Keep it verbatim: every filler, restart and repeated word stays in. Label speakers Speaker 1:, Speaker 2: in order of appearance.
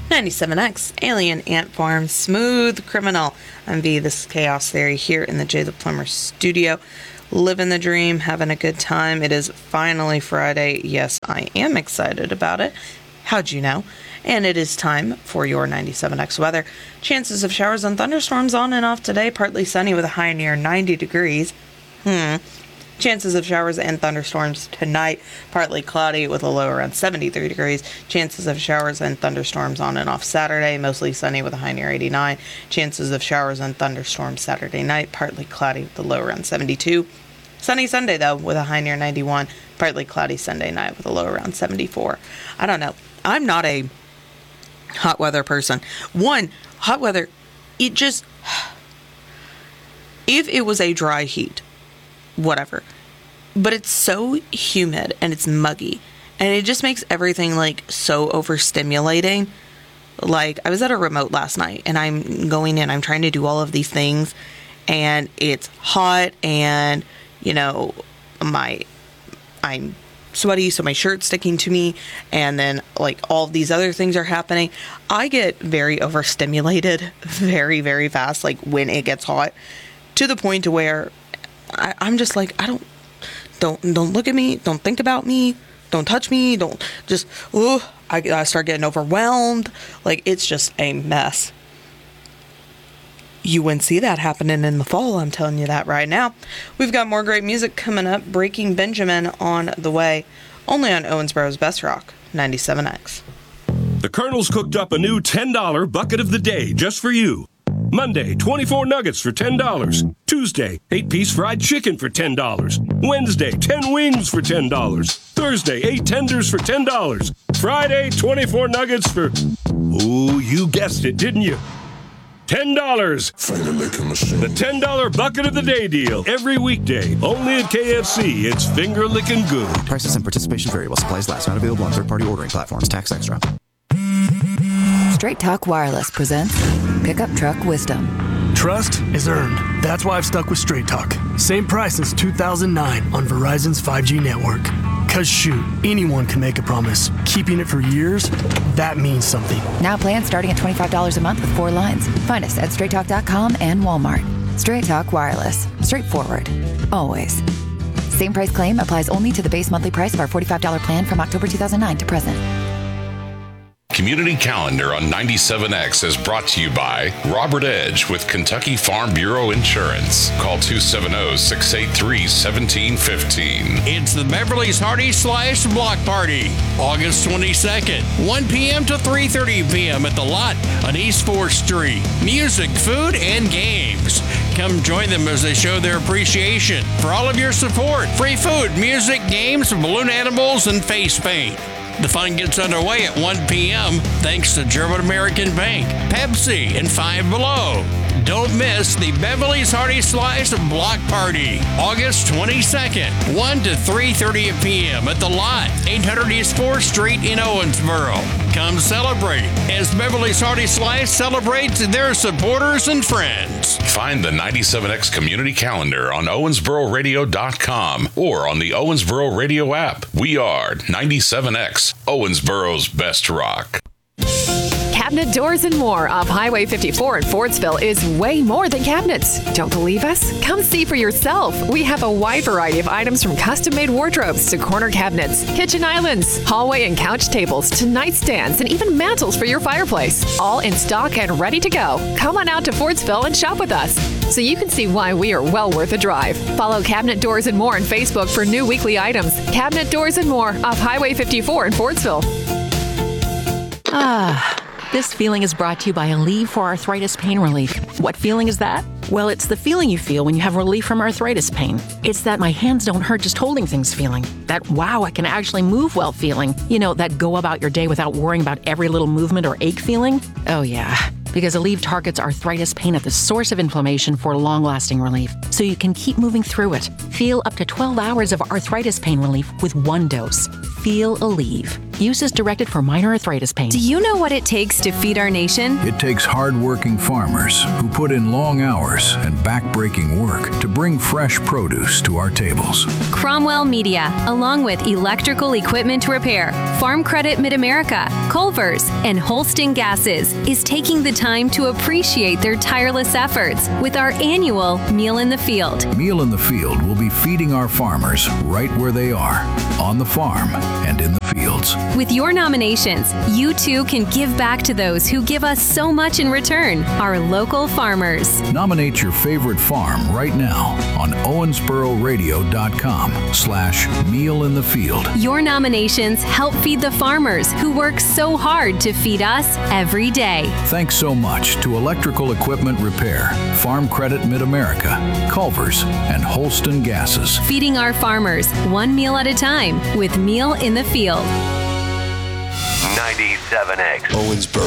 Speaker 1: ninety-seven X, Alien Ant Farm, Smooth Criminal. I'm V, this is Chaos Theory here in the Jay the Plumber studio. Living the dream, having a good time. It is finally Friday. Yes, I am excited about it. How'd you know? And it is time for your ninety-seven X weather. Chances of showers and thunderstorms on and off today. Partly sunny with a high near ninety degrees. Hmm. Chances of showers and thunderstorms tonight. Partly cloudy with a low around seventy-three degrees. Chances of showers and thunderstorms on and off Saturday. Mostly sunny with a high near eighty-nine. Chances of showers and thunderstorms Saturday night. Partly cloudy with a low around seventy-two. Sunny Sunday, though, with a high near ninety-one. Partly cloudy Sunday night with a low around seventy-four. I don't know. I'm not a hot weather person. One, hot weather, it just... If it was a dry heat, whatever. But it's so humid and it's muggy. And it just makes everything, like, so overstimulating. Like, I was at a remote last night, and I'm going in, I'm trying to do all of these things, and it's hot, and, you know, my, I'm sweaty, so my shirt's sticking to me, and then, like, all of these other things are happening. I get very overstimulated very, very fast, like, when it gets hot, to the point to where I, I'm just like, I don't, don't, don't look at me, don't think about me, don't touch me, don't, just, oh, I, I start getting overwhelmed. Like, it's just a mess. You wouldn't see that happening in the fall, I'm telling you that right now. We've got more great music coming up. Breaking Benjamin on the way. Only on Owensboro's Best Rock, ninety-seven X.
Speaker 2: The Colonel's cooked up a new ten dollar bucket of the day just for you. Monday, twenty-four nuggets for ten dollars. Tuesday, eight-piece fried chicken for ten dollars. Wednesday, ten wings for ten dollars. Thursday, eight tenders for ten dollars. Friday, twenty-four nuggets for... Ooh, you guessed it, didn't you? ten dollars. The ten dollar bucket of the day deal. Every weekday. Only at K F C. It's finger licking good.
Speaker 3: Prices and participation vary while supplies last. Not available on third-party ordering platforms. Tax extra.
Speaker 4: Straight Talk Wireless presents Pickup Truck Wisdom.
Speaker 5: Trust is earned. That's why I've stuck with Straight Talk. Same price since two thousand nine on Verizon's five G network. Cause shoot, anyone can make a promise. Keeping it for years, that means something.
Speaker 4: Now plans starting at twenty-five dollars a month with four lines. Find us at straight talk dot com and Walmart. Straight Talk Wireless. Straightforward. Always. Same price claim applies only to the base monthly price of our forty-five dollars plan from October two thousand nine to present.
Speaker 6: Community Calendar on ninety-seven X is brought to you by Robert Edge with Kentucky Farm Bureau Insurance. Call two seven zero, six eight three, one seven one five.
Speaker 7: It's the Beverly's Hearty Slice Block Party, August twenty-second, one p.m. to three thirty p.m. at the Lot on East fourth Street. Music, food, and games. Come join them as they show their appreciation for all of your support. Free food, music, games, balloon animals, and face paint. The fun gets underway at one p.m. thanks to German American Bank, Pepsi, and Five Below. Don't miss the Beverly's Hearty Slice Block Party, August twenty-second, one to three thirty p.m. at the Lot, eight hundred East fourth Street in Owensboro. Come celebrate as Beverly's Hearty Slice celebrates their supporters and friends.
Speaker 6: Find the ninety-seven X Community Calendar on Owensboro Radio dot com or on the Owensboro Radio app. We are ninety-seven X, Owensboro's Best Rock.
Speaker 8: Cabinet Doors and More off Highway fifty-four in Fordsville is way more than cabinets. Don't believe us? Come see for yourself. We have a wide variety of items from custom-made wardrobes to corner cabinets, kitchen islands, hallway and couch tables to nightstands and even mantles for your fireplace. All in stock and ready to go. Come on out to Fordsville and shop with us so you can see why we are well worth a drive. Follow Cabinet Doors and More on Facebook for new weekly items. Cabinet Doors and More off Highway fifty-four in Fordsville.
Speaker 9: Ah. This feeling is brought to you by Aleve for Arthritis Pain Relief. What feeling is that? Well, it's the feeling you feel when you have relief from arthritis pain. It's that my hands don't hurt just holding things feeling. That wow, I can actually move well feeling. You know, that go about your day without worrying about every little movement or ache feeling. Oh yeah, because Aleve targets arthritis pain at the source of inflammation for long-lasting relief, so you can keep moving through it. Feel up to twelve hours of arthritis pain relief with one dose. Feel Aleve. Use as directed for minor arthritis pain.
Speaker 10: Do you know what it takes to feed our nation?
Speaker 11: It takes hard-working farmers who put in long hours and back-breaking work to bring fresh produce to our tables.
Speaker 10: Cromwell Media, along with Electrical Equipment Repair, Farm Credit Mid-America, Culver's, and Holston Gases, is taking the time to appreciate their tireless efforts with our annual Meal in the Field.
Speaker 11: Meal in the Field will be feeding our farmers right where they are, on the farm and in the fields.
Speaker 10: With your nominations, you too can give back to those who give us so much in return, our local farmers.
Speaker 11: Nominate your favorite farm right now on owensboro radio dot com slash meal in the field.
Speaker 10: Your nominations help feed the farmers who work so hard to feed us every day.
Speaker 11: Thanks so much to Electrical Equipment Repair, Farm Credit Mid-America, Culver's, and Holston Gases.
Speaker 10: Feeding our farmers one meal at a time with Meal in the Field.
Speaker 12: ninety-seven X.
Speaker 13: Owensboro.